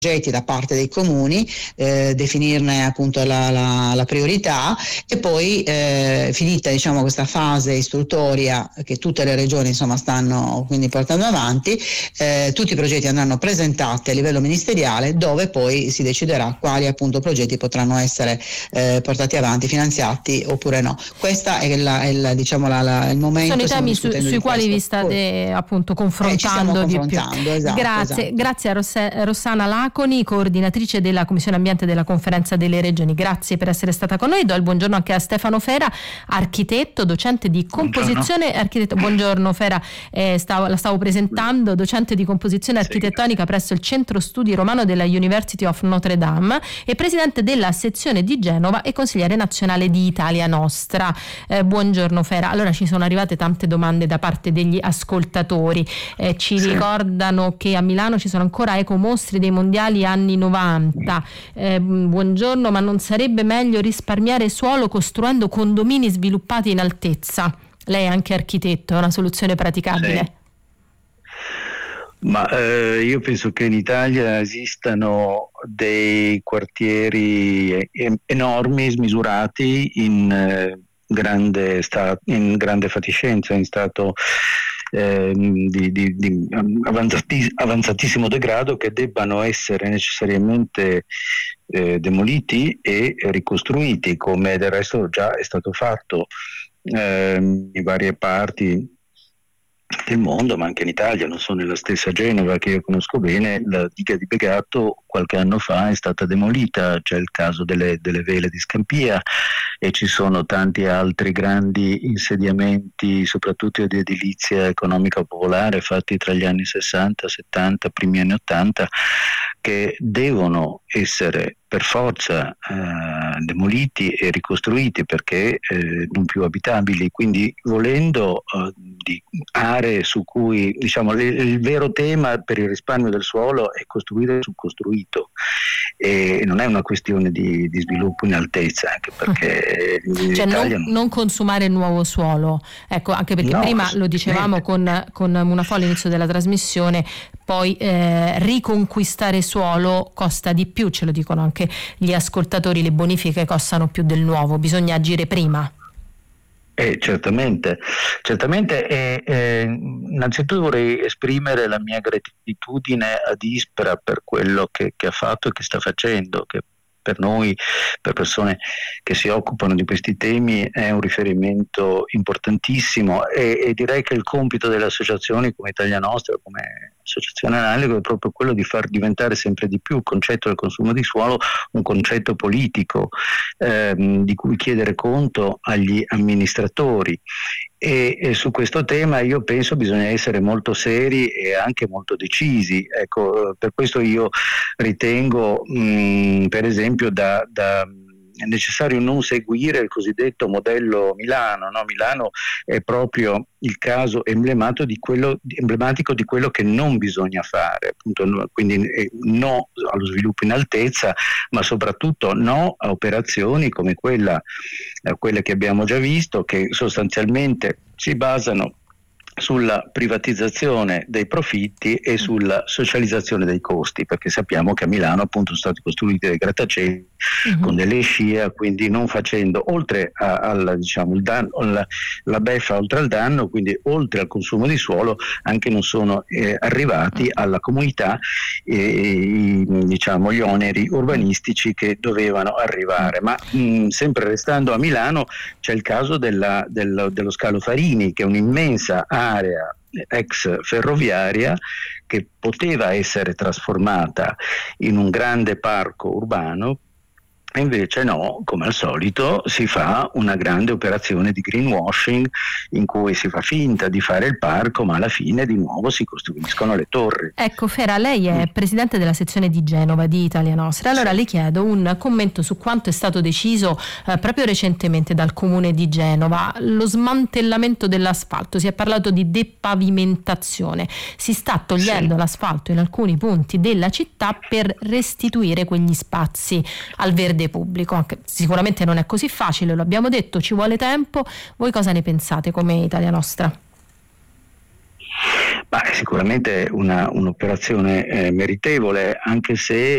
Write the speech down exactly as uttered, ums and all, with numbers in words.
progetti da parte dei comuni, eh, definirne appunto la, la, la priorità e poi eh, finita diciamo questa fase istruttoria che tutte le regioni insomma stanno quindi portando avanti, eh, tutti i progetti andranno presentati a livello ministeriale, dove poi si deciderà quali appunto progetti potranno essere eh, portati avanti, finanziati oppure no. Questa è, la, è la, diciamo la, la, il momento. Sono i temi su, sui quali vi state appunto confrontando, eh, di confrontando più. Esatto, grazie, esatto. grazie a Rosse, Rossana Laconi, coordinatrice della Commissione Ambiente della Conferenza delle Regioni. Grazie per essere stata con noi. Do il buongiorno anche a Stefano Fera, architetto, docente di composizione. Buongiorno. Architetto, buongiorno Fera, eh, stavo, la stavo presentando, docente di composizione architettonica presso il Centro Studi Romano della University of Notre Dame e presidente della sezione di Genova e consigliere nazionale di Italia Nostra. Eh, buongiorno Fera. Allora, ci sono arrivate tante domande da parte degli ascoltatori. Eh, ci sì. ricordano che a Milano ci sono ancora ecomostri dei mondiali anni novanta. Eh, buongiorno, ma non sarebbe meglio risparmiare suolo costruendo condomini sviluppati in altezza? Lei è anche architetto, è una soluzione praticabile? Sì. Ma eh, io penso che in Italia esistano dei quartieri enormi, smisurati, in eh, grande sta- in grande fatiscenza, in stato eh, di, di, di avanzati- avanzatissimo degrado, che debbano essere necessariamente eh, demoliti e ricostruiti, come del resto già è stato fatto eh, in varie parti del mondo, ma anche in Italia. Non so, nella stessa Genova che io conosco bene, la diga di Begato qualche anno fa è stata demolita. C'è il caso delle, delle vele di Scampia e ci sono tanti altri grandi insediamenti, soprattutto di edilizia economica popolare, fatti tra gli anni sessanta, settanta, primi anni ottanta, che devono essere per forza eh, demoliti e ricostruiti perché eh, non più abitabili. Quindi, volendo eh, di aree su cui, diciamo, il, il vero tema per il risparmio del suolo è costruire sul costruito, e non è una questione di, di sviluppo in altezza, anche perché cioè non, non... non consumare nuovo suolo, ecco, anche perché no, prima lo dicevamo con, con Munafò all'inizio della trasmissione, poi eh, riconquistare suolo costa di più, ce lo dicono anche gli ascoltatori, le bonifiche costano più del nuovo, bisogna agire prima. Eh, certamente, certamente e, eh, innanzitutto vorrei esprimere la mia gratitudine ad Ispra per quello che, che ha fatto e che sta facendo, che per noi, per persone che si occupano di questi temi, è un riferimento importantissimo, e, e direi che il compito delle associazioni come Italia Nostra, come associazione analoga, è proprio quello di far diventare sempre di più il concetto del consumo di suolo un concetto politico, ehm, di cui chiedere conto agli amministratori. E, e su questo tema io penso bisogna essere molto seri e anche molto decisi. Ecco, per questo io ritengo mh, per esempio da, da è necessario non seguire il cosiddetto modello Milano, no? Milano è proprio il caso emblematico di quello, emblematico di quello che non bisogna fare, appunto, quindi no allo sviluppo in altezza, ma soprattutto no a operazioni come quella, eh, quelle che abbiamo già visto, che sostanzialmente si basano sulla privatizzazione dei profitti e sulla socializzazione dei costi, perché sappiamo che a Milano appunto sono stati costruiti dei grattacieli uh-huh. con delle scie, quindi non facendo, oltre a, al diciamo il danno, la, la beffa oltre al danno, quindi oltre al consumo di suolo, anche non sono eh, arrivati alla comunità eh, i, diciamo gli oneri urbanistici che dovevano arrivare. Ma mh, sempre restando a Milano c'è il caso della, del, dello Scalo Farini, che è un'immensa area ex ferroviaria che poteva essere trasformata in un grande parco urbano, e invece no, come al solito si fa una grande operazione di greenwashing in cui si fa finta di fare il parco, ma alla fine di nuovo si costruiscono le torri. Ecco Fera, lei è presidente della sezione di Genova di Italia Nostra, allora sì. Le chiedo un commento su quanto è stato deciso eh, proprio recentemente dal comune di Genova, lo smantellamento dell'asfalto. Si è parlato di depavimentazione, si sta togliendo sì. l'asfalto in alcuni punti della città per restituire quegli spazi al verde pubblico. Anche, sicuramente non è così facile, lo abbiamo detto, ci vuole tempo. Voi cosa ne pensate come Italia Nostra? Ma è sicuramente una, un'operazione eh, meritevole, anche se